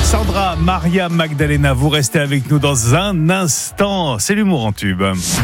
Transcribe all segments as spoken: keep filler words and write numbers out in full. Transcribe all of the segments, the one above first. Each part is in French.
Sandra, Maria, Magdalena, vous restez avec nous dans un instant. C'est l'humour en tube.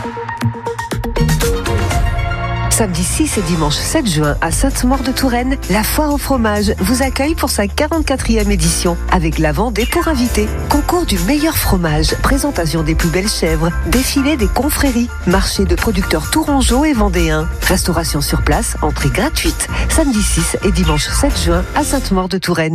Samedi six et dimanche sept juin à Sainte-Maure-de-Touraine, la Foire au fromage vous accueille pour sa quarante-quatrième édition avec la Vendée pour invités. Concours du meilleur fromage, présentation des plus belles chèvres, défilé des confréries, marché de producteurs tourangeaux et vendéens, restauration sur place, entrée gratuite. Samedi six et dimanche sept juin à Sainte-Maure-de-Touraine.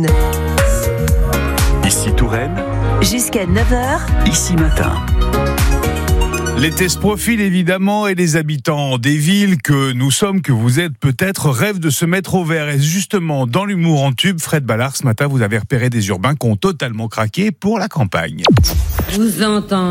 Ici Touraine, Jusqu'à neuf heures. Ici Matin. L'été se profile évidemment et les habitants des villes que nous sommes, que vous êtes peut-être, rêvent de se mettre au vert. Et justement, dans l'humour en tube, Fred Ballard, ce matin, vous avez repéré des urbains qui ont totalement craqué pour la campagne. Vous entendez ?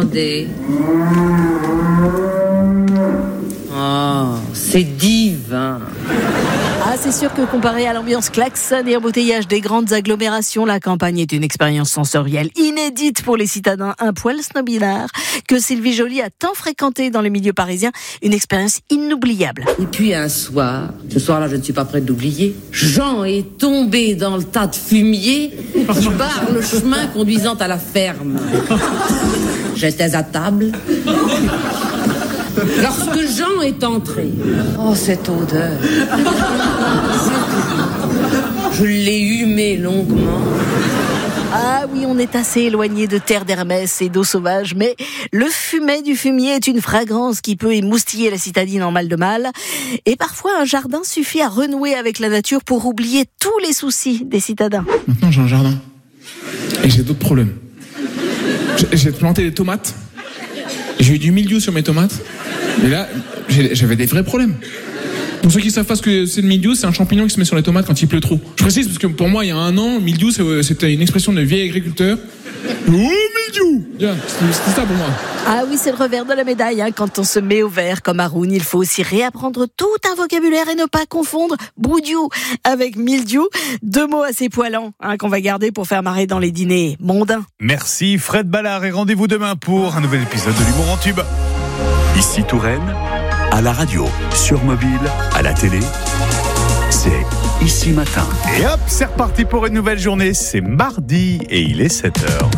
Oh, c'est divin. Ah, c'est sûr que comparé à l'ambiance klaxon et embouteillage des grandes agglomérations, la campagne est une expérience sensorielle inédite pour les citadins un poil snobillards que Sylvie Joly a tant fréquenté dans les milieux parisiens. Une expérience inoubliable. Et puis un soir, ce soir-là, je ne suis pas prête d'oublier, Jean est tombé dans le tas de fumier qui barre le chemin conduisant à la ferme. J'étais à table. Lorsque Jean est entré, oh cette odeur, je l'ai humé longuement. Ah oui, on est assez éloigné de terre d'Hermès et d'eau sauvage, mais le fumet du fumier est une fragrance qui peut émoustiller la citadine en mal de mal. Et parfois, un jardin suffit à renouer avec la nature pour oublier tous les soucis des citadins. Maintenant, j'ai un jardin. Et j'ai d'autres problèmes. J'ai, j'ai planté des tomates. J'ai eu du mildiou sur mes tomates. Et là, j'ai, j'avais des vrais problèmes. Pour ceux qui ne savent pas ce que c'est le mildiou, c'est un champignon qui se met sur les tomates quand il pleut trop. Je précise parce que pour moi, il y a un an, le mildiou, c'était une expression de vieil agriculteur. Oh, mildiou! Yeah, c'était, c'était ça pour moi. Ah oui, c'est le revers de la médaille. Hein. Quand on se met au vert comme Haroun, il faut aussi réapprendre tout un vocabulaire et ne pas confondre boudiou avec mildiou. Deux mots assez poilants hein, qu'on va garder pour faire marrer dans les dîners mondains. Merci Fred Ballard et rendez-vous demain pour un nouvel épisode de l'humour en tube. Ici Touraine, à la radio, sur mobile, à la télé, c'est Ici Matin. Et hop, c'est reparti pour une nouvelle journée. C'est mardi et il est sept heures.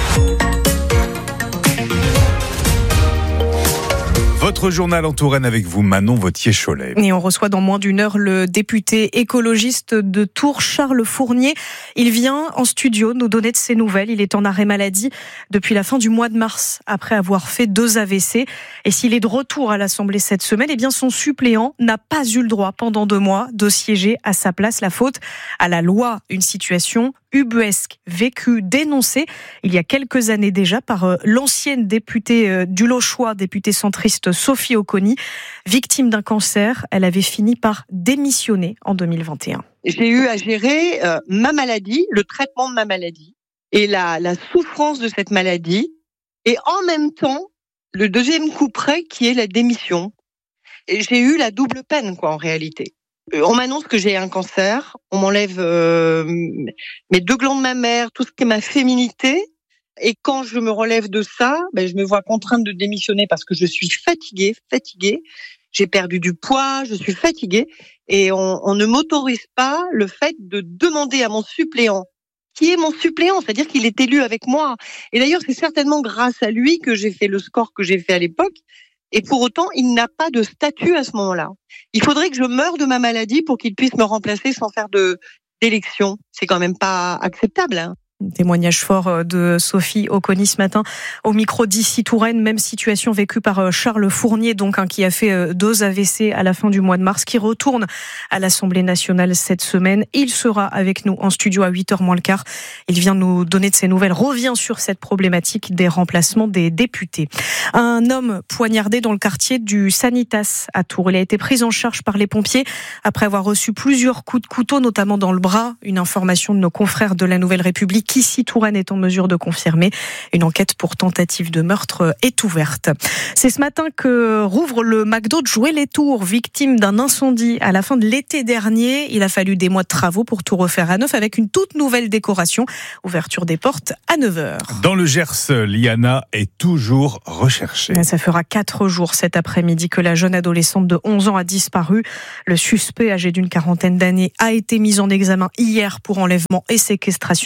Votre journal en Touraine avec vous, Manon Vauthier-Cholet. Et on reçoit dans moins d'une heure le député écologiste de Tours, Charles Fournier. Il vient en studio nous donner de ses nouvelles. Il est en arrêt maladie depuis la fin du mois de mars, après avoir fait deux A V C. Et s'il est de retour à l'Assemblée cette semaine, eh bien son suppléant n'a pas eu le droit pendant deux mois de siéger à sa place. La faute à la loi, une situation ubuesque, vécue, dénoncée il y a quelques années déjà par euh, l'ancienne députée euh, du Lochois, députée centriste Sophie Oconi. Victime d'un cancer, elle avait fini par démissionner en deux mille vingt et un. J'ai eu à gérer euh, ma maladie, le traitement de ma maladie et la, la souffrance de cette maladie et en même temps le deuxième coup près qui est la démission. Et j'ai eu la double peine quoi en réalité. On m'annonce que j'ai un cancer, on m'enlève euh, mes deux glandes mammaires, tout ce qui est ma féminité. Et quand je me relève de ça, ben, je me vois contrainte de démissionner parce que je suis fatiguée, fatiguée. J'ai perdu du poids, je suis fatiguée. Et on, on ne m'autorise pas le fait de demander à mon suppléant, qui est mon suppléant, c'est-à-dire qu'il est élu avec moi. Et d'ailleurs, c'est certainement grâce à lui que j'ai fait le score que j'ai fait à l'époque. Et pour autant, il n'a pas de statut à ce moment-là. Il faudrait que je meure de ma maladie pour qu'il puisse me remplacer sans faire de d'élection. C'est quand même pas acceptable, hein. Témoignage fort de Sophie Oconi ce matin au micro d'Ici Touraine. Même situation vécue par Charles Fournier, donc hein, qui a fait deux A V C à la fin du mois de mars, qui retourne à l'Assemblée nationale cette semaine. Il sera avec nous en studio à huit heures moins le quart. Il vient nous donner de ses nouvelles, revient sur cette problématique des remplacements des députés. Un homme poignardé dans le quartier du Sanitas à Tours. Il a été pris en charge par les pompiers après avoir reçu plusieurs coups de couteau, notamment dans le bras. Une information de nos confrères de la Nouvelle République. Ici Touraine est en mesure de confirmer. Une enquête pour tentative de meurtre est ouverte. C'est ce matin que rouvre le McDo de Joué-les-Tours, victime d'un incendie à la fin de l'été dernier. Il a fallu des mois de travaux pour tout refaire à neuf avec une toute nouvelle décoration. Ouverture des portes à neuf heures. Dans le Gers, Liana est toujours recherchée. Ça fera quatre jours cet après-midi que la jeune adolescente de onze ans a disparu. Le suspect, âgé d'une quarantaine d'années, a été mis en examen hier pour enlèvement et séquestration de mineurs.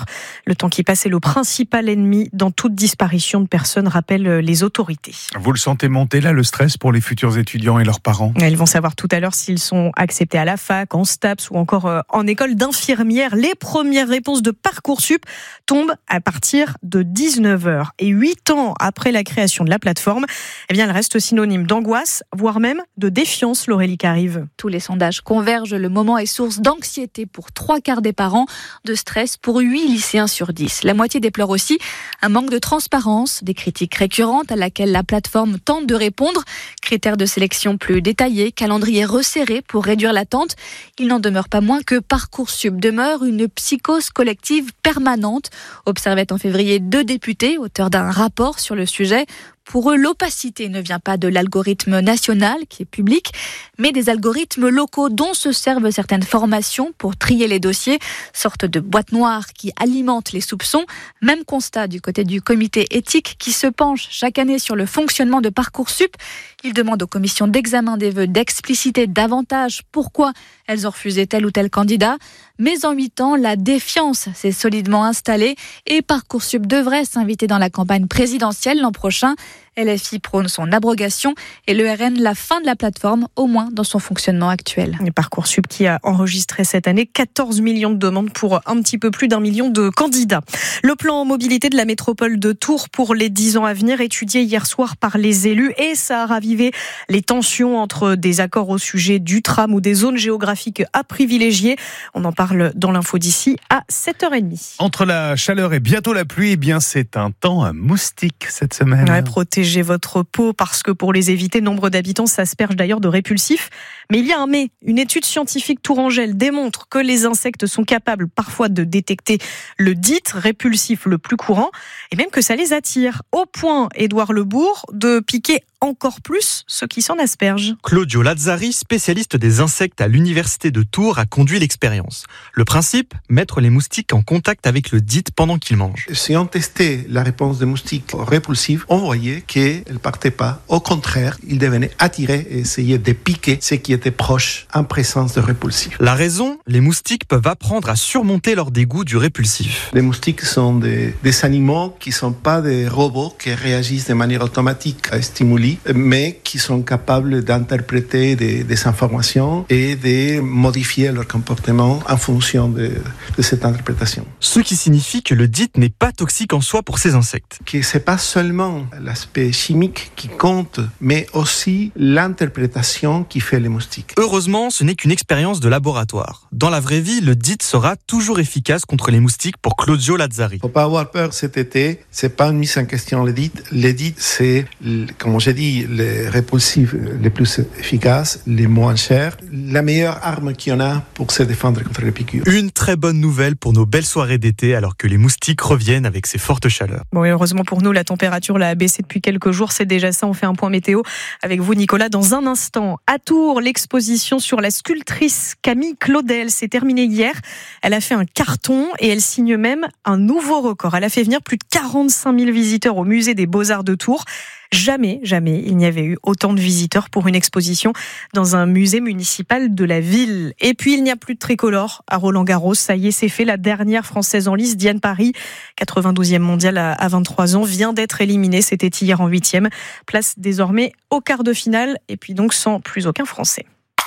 Le temps qui passe est le principal ennemi dans toute disparition de personnes, rappellent les autorités. Vous le sentez monter là, le stress pour les futurs étudiants et leurs parents ? Ils vont savoir tout à l'heure s'ils sont acceptés à la fac, en STAPS ou encore en école d'infirmière. Les premières réponses de Parcoursup tombent à partir de dix-neuf heures. Et huit ans après la création de la plateforme, eh bien, elle reste synonyme d'angoisse, voire même de défiance, Laurélie Carive. Tous les sondages convergent, le moment est source d'anxiété pour trois quarts des parents, de stress pour huit lycéens sur dix. La moitié déplore aussi un manque de transparence, des critiques récurrentes à laquelle la plateforme tente de répondre, critères de sélection plus détaillés, calendrier resserré pour réduire l'attente. Il n'en demeure pas moins que Parcoursup demeure une psychose collective permanente, observait en février deux députés, auteurs d'un rapport sur le sujet. Pour eux, l'opacité ne vient pas de l'algorithme national qui est public, mais des algorithmes locaux dont se servent certaines formations pour trier les dossiers, sorte de boîte noire qui alimente les soupçons. Même constat du côté du comité éthique qui se penche chaque année sur le fonctionnement de Parcoursup. Il demande aux commissions d'examen des vœux d'expliciter davantage pourquoi elles ont refusé tel ou tel candidat. Mais en huit ans, la défiance s'est solidement installée et Parcoursup devrait s'inviter dans la campagne présidentielle l'an prochain. L F I prône son abrogation et le R N la fin de la plateforme, au moins dans son fonctionnement actuel. Et Parcoursup qui a enregistré cette année quatorze millions de demandes pour un petit peu plus d'un million de candidats. Le plan mobilité de la métropole de Tours pour les dix ans à venir, étudié hier soir par les élus, et ça a ravivé les tensions entre des accords au sujet du tram ou des zones géographiques à privilégier. On en parle dans l'info d'ici à sept heures trente. Entre la chaleur et bientôt la pluie, eh bien c'est un temps moustique cette semaine. Ouais, protégez votre peau parce que pour les éviter, nombre d'habitants s'aspergent d'ailleurs de répulsifs. Mais il y a un mais. Une étude scientifique tourangelle démontre que les insectes sont capables parfois de détecter le dit répulsif le plus courant et même que ça les attire. Au point, Édouard Lebourg, de piquer encore plus ceux qui s'en aspergent. Claudio Lazzari, spécialiste des insectes à l'université de Tours, a conduit l'expérience. Le principe, mettre les moustiques en contact avec le dit pendant qu'ils mangent. Si on testait la réponse des moustiques répulsifs, on voyait qu'elles ne partaient pas. Au contraire, ils devenaient attirés et essayaient de piquer ce qui était proche en présence de répulsifs. La raison, les moustiques peuvent apprendre à surmonter leur dégoût du répulsif. Les moustiques sont des, des animaux qui ne sont pas des robots qui réagissent de manière automatique à stimuli, mais qui sont capables d'interpréter des, des informations et de modifier leur comportement en fonction de, de cette interprétation. Ce qui signifie que le dit n'est pas toxique en soi pour ces insectes. Que c'est pas seulement l'aspect chimique qui compte, mais aussi l'interprétation qui fait les moustiques. Heureusement, ce n'est qu'une expérience de laboratoire. Dans la vraie vie, le dit sera toujours efficace contre les moustiques pour Claudio Lazzari. Faut pas avoir peur cet été, c'est pas une mise en question le dit. Le dit, c'est, comme j'ai dit, les répulsifs les plus efficaces, les moins chers, la meilleure arme qu'il y en a pour se défendre contre les piqûres. Une très bonne nouvelle pour nos belles soirées d'été alors que les moustiques reviennent avec ces fortes chaleurs. Bon, et heureusement pour nous, la température l'a baissé depuis quelques jours, c'est déjà ça. On fait un point météo avec vous, Nicolas, dans un instant. À Tours, l'exposition sur la sculptrice Camille Claudel s'est terminée hier. Elle a fait un carton et elle signe même un nouveau record. Elle a fait venir plus de quarante-cinq mille visiteurs au musée des Beaux-Arts de Tours. Jamais, jamais, il n'y avait eu autant de visiteurs pour une exposition dans un musée municipal de la ville. Et puis, il n'y a plus de tricolore à Roland-Garros. Ça y est, c'est fait. La dernière Française en lice, Diane Paris, quatre-vingt-douzième mondiale à vingt-trois ans, vient d'être éliminée. C'était hier en huitième. Place désormais au quart de finale. Et puis donc, sans plus aucun Français.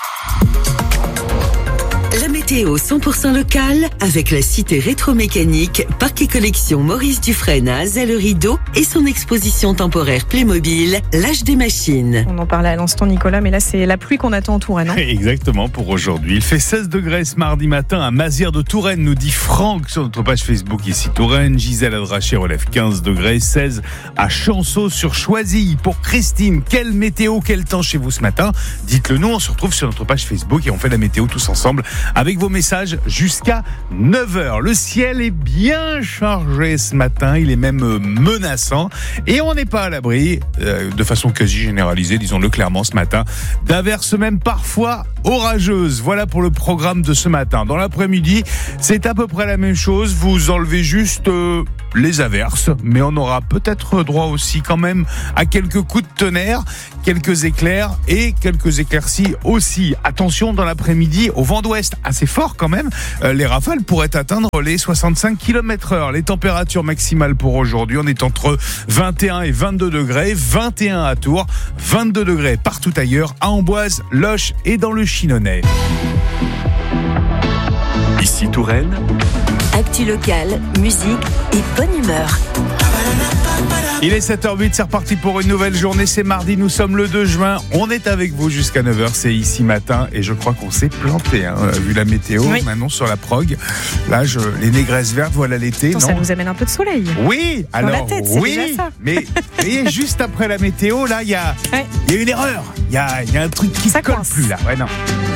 La météo cent pour cent locale avec la cité rétromécanique Parc et Collection Maurice Dufresne à Azay-le-Rideau et son exposition temporaire Playmobil, l'âge des machines. On en parlait à l'instant, Nicolas, mais là c'est la pluie qu'on attend en Touraine. Hein. Exactement, pour aujourd'hui. Il fait seize degrés ce mardi matin à Mazières de Touraine, nous dit Franck sur notre page Facebook ici Touraine. Gisèle Adraché relève quinze degrés, seize à Chanceau sur Choisy. Pour Christine, quelle météo, quel temps chez vous ce matin? Dites-le nous, on se retrouve sur notre page Facebook et on fait la météo tous ensemble avec vos messages jusqu'à neuf heures. Le ciel est bien chargé ce matin, il est même menaçant et on n'est pas à l'abri, euh, de façon quasi généralisée, disons-le clairement ce matin, d'averses même parfois orageuses. Voilà pour le programme de ce matin. Dans l'après-midi, c'est à peu près la même chose, vous enlevez juste euh, les averses, mais on aura peut-être droit aussi quand même à quelques coups de tonnerre, quelques éclairs et quelques éclaircies aussi. Attention dans l'après-midi au vent d'ouest. sud-ouest assez fort quand même. Euh, les rafales pourraient atteindre les soixante-cinq kilomètres heure. Les températures maximales pour aujourd'hui, on est entre vingt et un et vingt-deux degrés. vingt et un à Tours, vingt-deux degrés partout ailleurs, à Amboise, Loches et dans le Chinonnais. Ici Touraine. Actu locale, musique et bonne humeur. Il est sept heures huit, c'est reparti pour une nouvelle journée. C'est mardi, nous sommes le deux juin. On est avec vous jusqu'à neuf heures, c'est ici matin. Et je crois qu'on s'est planté, hein, vu la météo. Oui. Maintenant sur la prog, là, je, les négresses vertes, voilà l'été. Attends, non ça nous amène un peu de soleil. Oui, Dans alors la tête, c'est oui, déjà ça. mais vous voyez, juste après la météo, là, il y a, Ouais. il y a une erreur. Il y a, il y a un truc qui Ça ne colle coince. plus là. Ouais, non.